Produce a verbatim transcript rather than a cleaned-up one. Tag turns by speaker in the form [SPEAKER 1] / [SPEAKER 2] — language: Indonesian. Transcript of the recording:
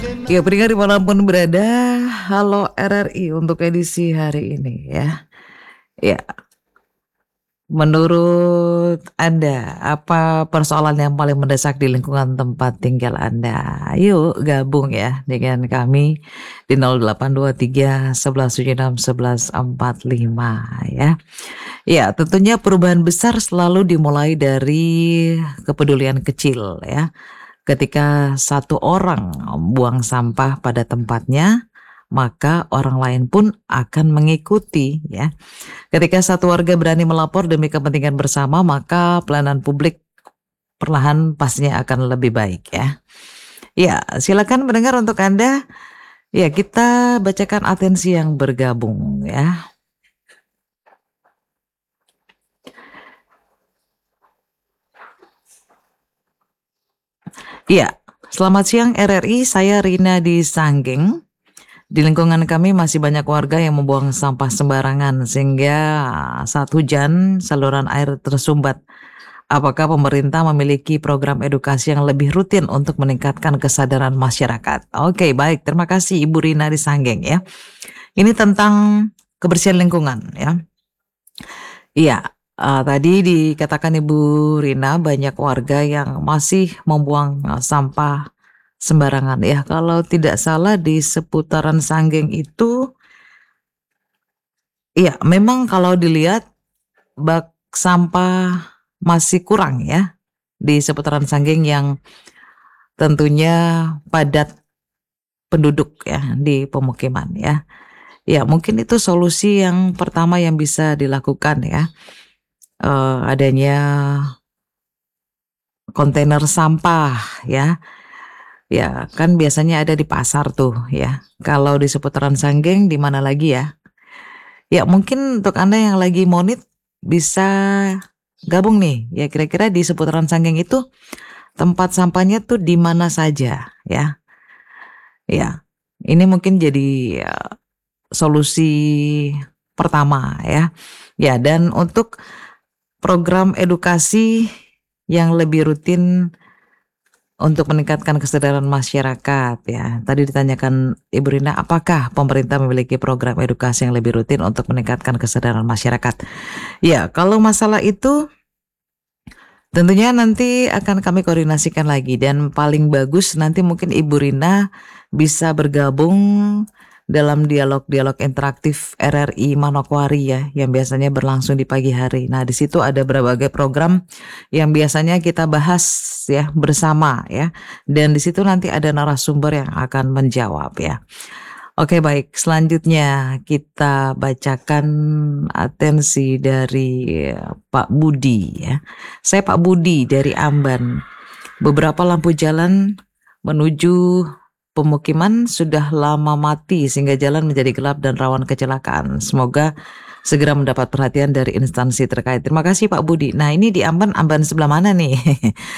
[SPEAKER 1] Ya, pendengar dimanapun berada, halo R R I untuk edisi hari ini ya. Ya, menurut Anda, apa persoalan yang paling mendesak di lingkungan tempat tinggal Anda? Yuk gabung ya dengan kami di nol delapan dua tiga satu satu tujuh enam satu satu empat lima ya. Ya, tentunya perubahan besar selalu dimulai dari kepedulian kecil ya. Ketika satu orang buang sampah pada tempatnya, maka orang lain pun akan mengikuti ya. Ketika satu warga berani melapor demi kepentingan bersama, maka pelayanan publik perlahan pastinya akan lebih baik ya. Ya, silakan mendengar untuk Anda. Ya, kita bacakan atensi yang bergabung ya. Ya, selamat siang R R I, saya Rina di Sanggeng. Di lingkungan kami masih banyak warga yang membuang sampah sembarangan sehingga saat hujan saluran air tersumbat. Apakah pemerintah memiliki program edukasi yang lebih rutin untuk meningkatkan kesadaran masyarakat? Oke, baik. Terima kasih Ibu Rina di Sanggeng ya. Ini tentang kebersihan lingkungan ya. Iya, uh, tadi dikatakan Ibu Rina banyak warga yang masih membuang uh, sampah sembarangan ya. Kalau tidak salah di seputaran Sanggeng itu, ya memang kalau dilihat bak sampah masih kurang ya di seputaran Sanggeng yang tentunya padat penduduk ya di pemukiman ya. Ya mungkin itu solusi yang pertama yang bisa dilakukan ya. Uh, adanya kontainer sampah ya. Ya, kan biasanya ada di pasar tuh ya. Kalau di seputaran Sanggeng di mana lagi ya? Ya, mungkin untuk Anda yang lagi monit bisa gabung nih. Ya, kira-kira di seputaran Sanggeng itu tempat sampahnya tuh di mana saja ya. Ya. Ini mungkin jadi ya, solusi pertama ya. Ya, dan untuk program edukasi yang lebih rutin untuk meningkatkan kesadaran masyarakat ya. Tadi ditanyakan Ibu Rina, apakah pemerintah memiliki program edukasi yang lebih rutin untuk meningkatkan kesadaran masyarakat? Ya, kalau masalah itu tentunya nanti akan kami koordinasikan lagi dan paling bagus nanti mungkin Ibu Rina bisa bergabung dalam dialog-dialog interaktif R R I Manokwari ya, yang biasanya berlangsung di pagi hari. Nah, di situ ada berbagai program yang biasanya kita bahas ya bersama ya, dan di situ nanti ada narasumber yang akan menjawab ya. Oke, baik. Selanjutnya kita bacakan atensi dari Pak Budi ya. Saya Pak Budi dari Amban. Beberapa lampu jalan menuju pemukiman sudah lama mati sehingga jalan menjadi gelap dan rawan kecelakaan. Semoga segera mendapat perhatian dari instansi terkait. Terima kasih Pak Budi. Nah, ini di Amban, Amban sebelah mana nih?